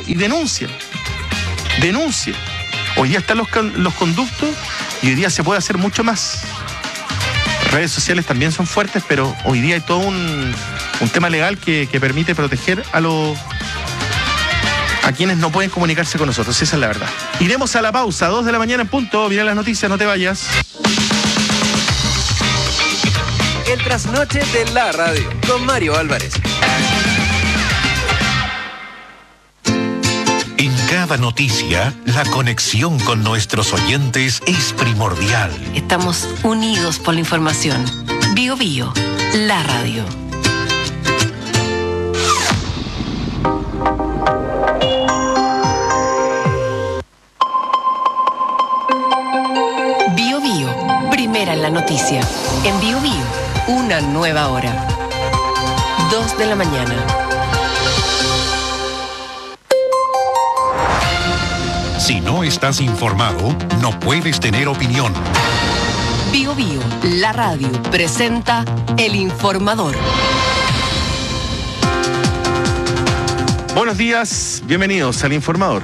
y denuncie. Hoy día están los conductos y hoy día se puede hacer mucho más. Redes sociales también son fuertes, pero hoy día hay todo un tema legal que permite proteger a quienes no pueden comunicarse con nosotros. Esa es la verdad. Iremos a la pausa, 2 de la mañana en punto. Vienen las noticias, no te vayas. El trasnoche de la radio con Mario Álvarez. En cada noticia, la conexión con nuestros oyentes es primordial. Estamos unidos por la información. Bio Bio, la radio. Bio Bio, primera en la noticia. En Bio Bio, una nueva hora. 2 de la mañana. Si no estás informado, no puedes tener opinión. Bio Bio, la radio, presenta El Informador. Buenos días, bienvenidos al Informador.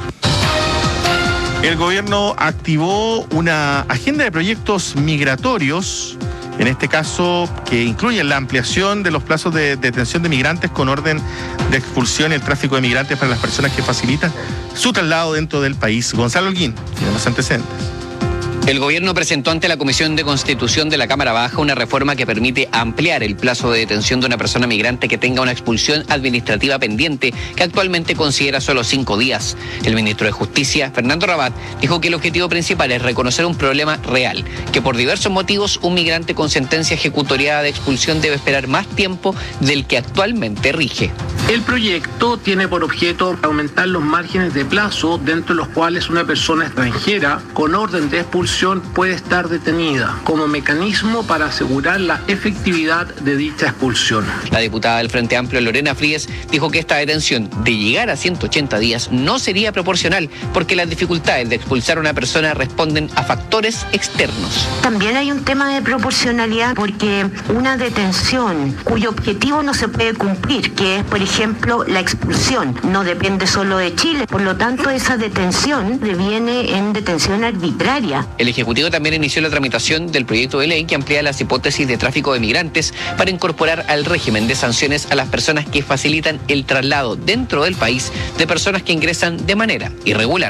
El gobierno activó una agenda de proyectos migratorios, en este caso que incluyen la ampliación de los plazos de detención de migrantes con orden de expulsión y el tráfico de migrantes para las personas que facilitan su traslado dentro del país. Gonzalo Holguín tiene más antecedentes. El gobierno presentó ante la Comisión de Constitución de la Cámara Baja una reforma que permite ampliar el plazo de detención de una persona migrante que tenga una expulsión administrativa pendiente, que actualmente considera solo 5 días. El ministro de Justicia, Fernando Rabat, dijo que el objetivo principal es reconocer un problema real, que por diversos motivos un migrante con sentencia ejecutoriada de expulsión debe esperar más tiempo del que actualmente rige. El proyecto tiene por objeto aumentar los márgenes de plazo dentro de los cuales una persona extranjera con orden de expulsión puede estar detenida, como mecanismo para asegurar la efectividad de dicha expulsión. La diputada del Frente Amplio, Lorena Fríes, dijo que esta detención de llegar a 180 días no sería proporcional porque las dificultades de expulsar a una persona responden a factores externos. También hay un tema de proporcionalidad porque una detención cuyo objetivo no se puede cumplir, que es, por ejemplo, la expulsión, no depende solo de Chile, por lo tanto esa detención deviene en detención arbitraria. El Ejecutivo también inició la tramitación del proyecto de ley que amplía las hipótesis de tráfico de migrantes para incorporar al régimen de sanciones a las personas que facilitan el traslado dentro del país de personas que ingresan de manera irregular.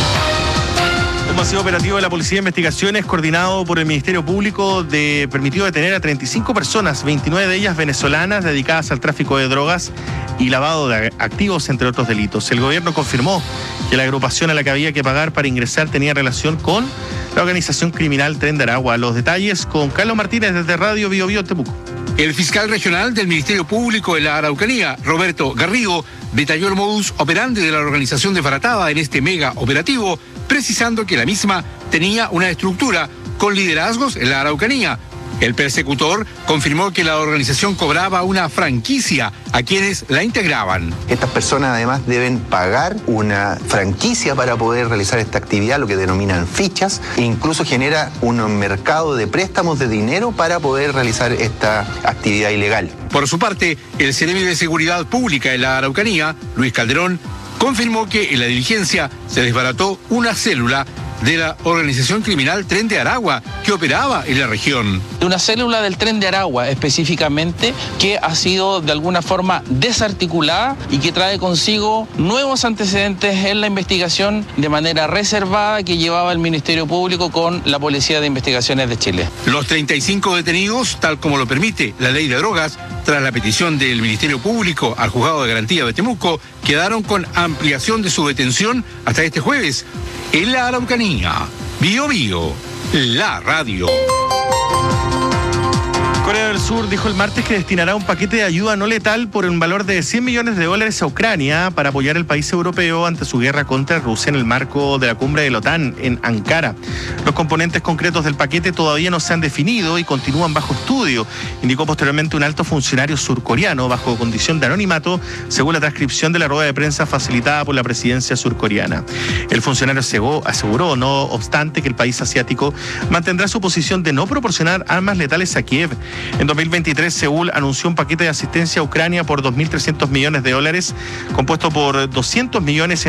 Un masivo operativo de la Policía de Investigaciones coordinado por el Ministerio Público permitió detener a 35 personas, 29 de ellas venezolanas dedicadas al tráfico de drogas y lavado de activos, entre otros delitos. El gobierno confirmó que la agrupación a la que había que pagar para ingresar tenía relación con la organización criminal Tren de Aragua. Los detalles con Carlos Martínez desde Radio Bio Bio Temuco. El fiscal regional del Ministerio Público de la Araucanía, Roberto Garrigo, detalló el modus operandi de la organización de Farataba en este mega operativo, precisando que la misma tenía una estructura con liderazgos en la Araucanía. El persecutor confirmó que la organización cobraba una franquicia a quienes la integraban. Estas personas además deben pagar una franquicia para poder realizar esta actividad, lo que denominan fichas, e incluso genera un mercado de préstamos de dinero para poder realizar esta actividad ilegal. Por su parte, el Seremi de Seguridad Pública de la Araucanía, Luis Calderón, confirmó que en la diligencia se desbarató una célula de la organización criminal Tren de Aragua que operaba en la región. Una célula del Tren de Aragua específicamente que ha sido de alguna forma desarticulada y que trae consigo nuevos antecedentes en la investigación de manera reservada que llevaba el Ministerio Público con la Policía de Investigaciones de Chile. Los 35 detenidos, tal como lo permite la ley de drogas, tras la petición del Ministerio Público al Juzgado de Garantía de Temuco, quedaron con ampliación de su detención hasta este jueves. En la Araucanía, Bio Bio, la radio. Corea del Sur dijo el martes que destinará un paquete de ayuda no letal por un valor de $100 millones a Ucrania para apoyar al país europeo ante su guerra contra Rusia en el marco de la cumbre de la OTAN en Ankara. Los componentes concretos del paquete todavía no se han definido y continúan bajo estudio, indicó posteriormente un alto funcionario surcoreano bajo condición de anonimato, según la transcripción de la rueda de prensa facilitada por la presidencia surcoreana. El funcionario aseguró, no obstante, que el país asiático mantendrá su posición de no proporcionar armas letales a Kiev. En 2023, Seúl anunció un paquete de asistencia a Ucrania por $2.300 millones, compuesto por $200 millones